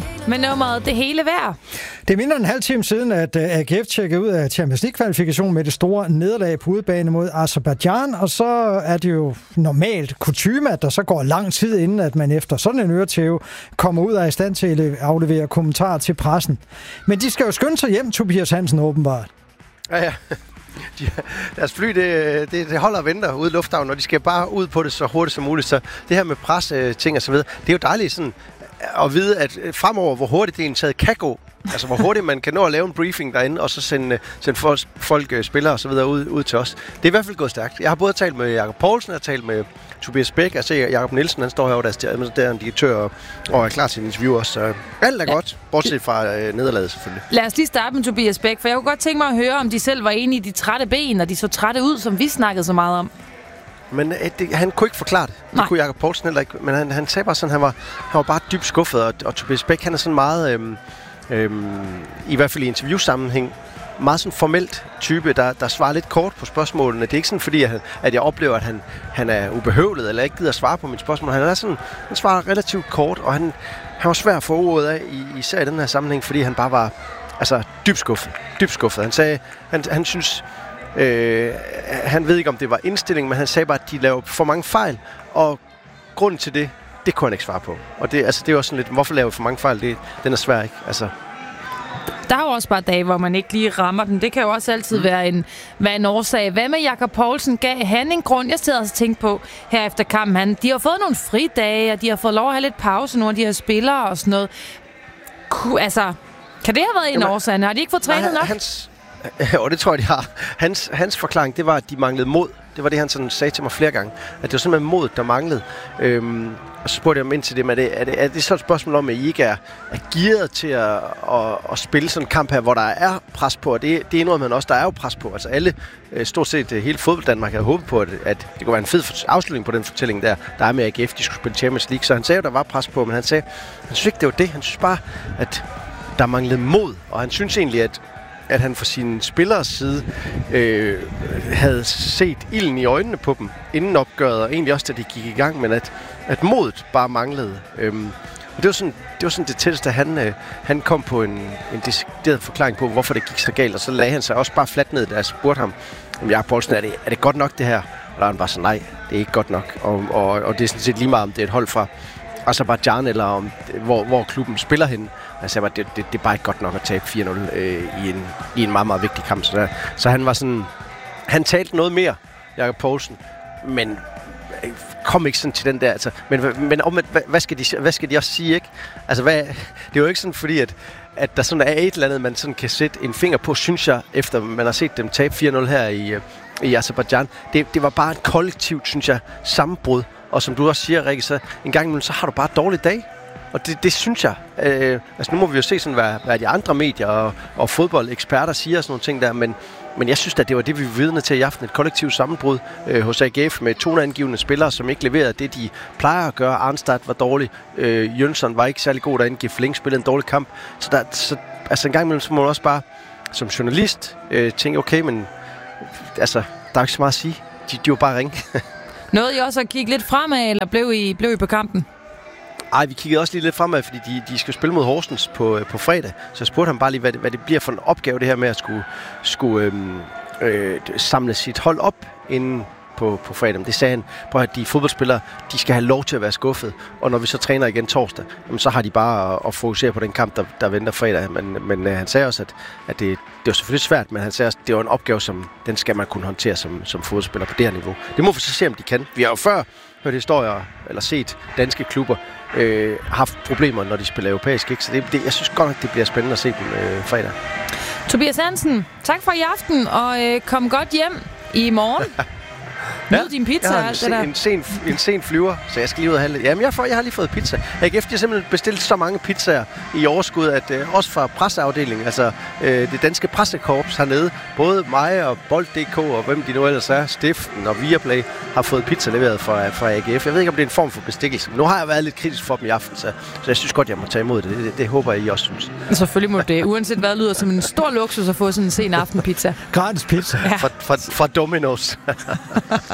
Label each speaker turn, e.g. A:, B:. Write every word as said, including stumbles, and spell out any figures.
A: med nummeret Det Hele Værd.
B: Det er mindre end en halv time siden, at A G F tjekkede ud af Champions League-kvalifikationen med det store nederlag på udebane mod Aserbajdsjan, og så er det jo normalt kutyme, at der så går lang tid inden, at man efter sådan en øretæve kommer ud og er i stand til at aflevere kommentarer til pressen. Men de skal jo skynde sig hjem, Tobias Hansen, åbenbart.
C: Ja, ja. De, deres fly, det, det, det holder og venter ude i lufthavnen, og de skal bare ud på det så hurtigt som muligt. Så det her med presse, ting og så videre, det er jo dejligt sådan at vide, at fremover, hvor hurtigt det egentlig kan gå. Altså, hvor hurtigt man kan nå at lave en briefing derinde, og så sende, sende folk, folk, spillere og så videre ud, ud til os. Det er i hvert fald gået stærkt. Jeg har både talt med Jakob Poulsen, jeg har talt med Tobias Bæk, altså Jakob Nielsen, han står herovre, der, der er en direktør, og, og er klar til en interview også. Så alt er ja. godt, bortset fra øh, nederlaget selvfølgelig.
A: Lad os lige starte med Tobias Bæk, for jeg kunne godt tænke mig at høre, om de selv var enige i de trætte ben, og de så trætte ud, som vi snakkede så meget om.
C: Men øh, det, han kunne ikke forklare det. Det Nej. kunne Jakob Poulsen heller ikke. Men han, han sagde bare sådan, han var, han var bare dybt skuffet, og, og Tobias Bæk, han er sådan meget... Øh, Øhm, i hvert fald i interviewsammenhæng meget sådan formelt type, der, der svarer lidt kort på spørgsmålene. Det er ikke sådan fordi, at, han, at jeg oplever, at han, han er ubehøvlet, eller ikke gider at svare på mine spørgsmål. Han er sådan, han svarer relativt kort, og han, han var svær at få ordet af, især i den her sammenhæng, fordi han bare var altså, dybt skuffet. Dybt skuffet. Han sagde, han, han synes, øh, han ved ikke, om det var indstilling, men han sagde bare, at de laver for mange fejl, og grunden til det, det kunne han ikke svare på. Og det, altså, det er også sådan lidt, hvorfor laver for mange fejl? Det, den er svær, ikke? Altså.
A: Der er jo også bare dage, hvor man ikke lige rammer den. Det kan jo også altid mm. være, en, være en årsag. Hvad med Jakob Poulsen? Gav han en grund? Jeg sidder også og tænker på her efter kampen. Han, de har fået nogle fridage, og de har fået lov at have lidt pause, nogle af de her spillere og sådan noget. Ku, altså, kan det have været en Jamen, årsag? Har de ikke fået trænet nok?
C: Hans, jo, det tror jeg, de har. Hans, hans forklaring, det var, at de manglede mod. Det var det, han sådan sagde til mig flere gange. At det var simpelthen mod, der manglede. Øhm, og så spurgte jeg ham ind til det, men er det, er det, er det så et spørgsmål om, at I ikke er, er gearet til at, at, at spille sådan en kamp her, hvor der er pres på, og det, det er noget, man også, der er jo pres på. Altså alle, stort set hele fodbold Danmark havde håbet på, at, at det kunne være en fed afslutning på den fortælling der, der er med A G F, de skulle spille Champions League. Så han sagde, at der var pres på, men han sagde, han synes ikke, det var det. Han synes bare, at der manglede mod, og han synes egentlig, at at han fra sine spilleres side øh, havde set ilden i øjnene på dem inden opgøret, og egentlig også, da de gik i gang, men at, at modet bare manglede. Øhm, og det var sådan det, var sådan det tætteste, han, øh, han kom på en, en decideret forklaring på, hvorfor det gik så galt, og så lagde han sig også bare fladt ned, da jeg spurgte ham, Jakob Poulsen, er det, er det godt nok det her? Og der var han bare så, nej, det er ikke godt nok, og, og, og det er sådan set lige meget, om det er et hold fra Aserbajdsjan, eller om, hvor, hvor klubben spiller hen. Altså, det, det, det er bare ikke godt nok at tabe fire nul øh, i, en, i en meget, meget vigtig kamp. Så, der, så han var sådan... Han talte noget mere, Jakob Poulsen, men kom ikke sådan til den der... Altså, men men om, hvad, hvad, skal de, hvad skal de også sige, ikke? Altså, hvad, det er jo ikke sådan, fordi at, at der sådan er et eller andet, man sådan kan sætte en finger på, synes jeg, efter man har set dem tabe fire nul her i, i Aserbajdsjan. Det, det var bare et kollektivt, synes jeg, sammenbrud. Og som du også siger, Rikke, så en gang imellem, så har du bare et dårligt dag. Og det, det synes jeg. Øh, altså nu må vi jo se, sådan, hvad, hvad de andre medier og, og fodboldeksperter siger og sådan nogle ting der, men, men jeg synes at det var det, vi var vidne til i aften. Et kollektivt sammenbrud øh, hos A G F med toneangivende spillere, som ikke leverede det, de plejer at gøre. Arnstad var dårlig. Øh, Jønsson var ikke særlig god derinde. Gif Link spillede en dårlig kamp. Så, der, så altså en gang imellem, så må man også bare som journalist øh, tænke, okay, men altså, der er ikke så meget at sige. De, de var bare ringe.
A: Noget I også at kigge lidt fremad, eller blev I, blev I på kampen?
C: Ej, vi kiggede også lige lidt fremad, fordi de, de skal spille mod Horsens på, på fredag. Så jeg spurgte ham bare lige, hvad det, hvad det bliver for en opgave, det her med at skulle, skulle øhm, øh, samle sit hold op inden på, på fredag. Det sagde han, på at de fodboldspillere, de skal have lov til at være skuffet. Og når vi så træner igen torsdag, jamen, så har de bare at, at fokusere på den kamp, der, der venter fredag. Men, men øh, han sagde også, at, at det, det var selvfølgelig svært, men han sagde også, at det var en opgave, som den skal man kunne håndtere som, som fodboldspiller på det her niveau. Det må vi så se, om de kan. Vi har jo før hørt historier, eller set danske klubber, øh, haft problemer, når de spiller europæisk, ikke? Så det, det, jeg synes godt nok, det bliver spændende at se dem øh, fredag.
A: Tobias Hansen, tak for i aften, og øh, kom godt hjem i morgen. Nyd ja, din pizza og alt det der. En sen,
C: en sen flyver, så jeg skal lige ud og have lidt. Jamen, jeg, får, jeg har lige fået pizza. A G F har simpelthen bestilt så mange pizzaer i overskud, at øh, også fra presseafdelingen, altså øh, det danske pressekorps hernede, både mig og Bold punktum d k og hvem de nu ellers er, Stiften og Viaplay, har fået pizza leveret fra, fra A G F. Jeg ved ikke, om det er en form for bestikkelse, men nu har jeg været lidt kritisk for dem i aften, så, så jeg synes godt, jeg må tage imod det. Det, det, det håber jeg, I også synes.
A: Selvfølgelig må det. Uanset hvad, lyder som en stor luksus at få sådan en sen aftenpizza.
B: Gratis pizza.
C: Ja. Fra, fra, fra Domino's.